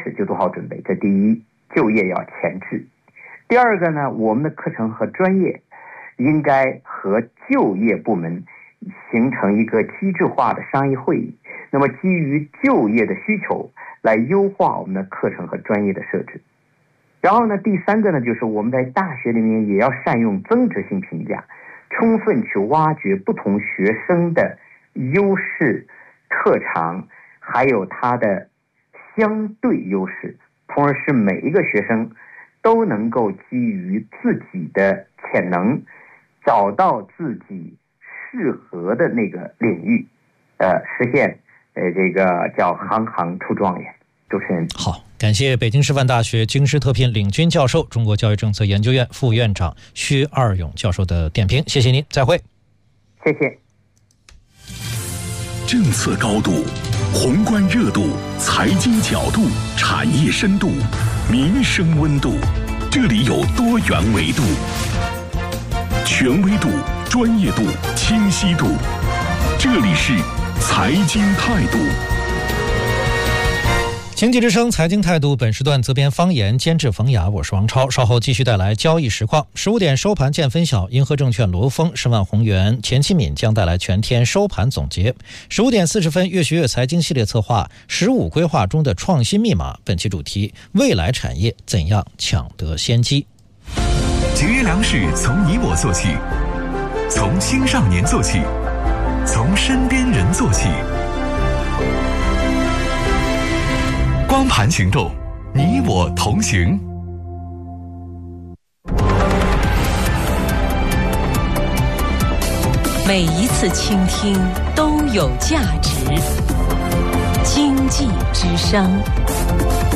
始就做好准备，这第一，就业要前置。第二个呢，我们的课程和专业应该和就业部门形成一个机制化的商议会议，那么基于就业的需求来优化我们的课程和专业的设置。然后呢，第三个呢，就是我们在大学里面也要善用增值性评价，充分去挖掘不同学生的优势、特长，还有他的相对优势，从而使每一个学生都能够基于自己的潜能，找到自己适合的那个领域，实现这个叫行行出状元。主持人好，感谢北京师范大学京师特聘领军教授、中国教育政策研究院副院长薛二勇教授的点评，谢谢您，再会。 谢谢。 政策高度、宏观热度、财经角度、产业深度、民生温度，这里有多元维度，权威度、专业度、清晰度，这里是财经态度。 经济之声财经态度，本时段责编方言，监制冯雅，我是王超。稍后继续带来交易实况。15点收盘见分晓，银河证券罗峰、申万宏源、钱其敏将带来全天收盘总结。15点40分，越学越财经系列策划15规划中的创新密码，本期主题：未来产业怎样抢得先机。 节约粮食从你我做起，从青少年做起，从身边人做起。光盘行动，你我同行。 每一次倾听都有价值。经济之声。